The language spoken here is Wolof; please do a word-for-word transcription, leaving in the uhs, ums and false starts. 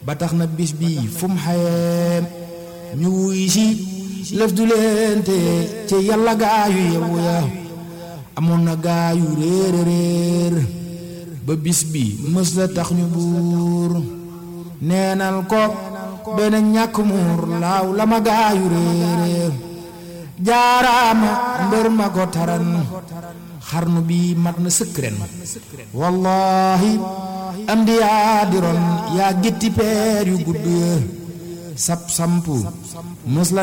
ba tax na bis bi fu mu xayee ñu wuy si lëf du leen te ci yàlla gaayu yewu ya amoon na gaayu réer réer ba bis bi mës la tax ñu buur neenal ko benn ñàkk muur laaw la ma gaayu réer jaaraama mbër ma ko taran xarnu bi mat na sëkk ren wallahi am di yaa diroon yaa gétti peer yu gudd sap sampu mës la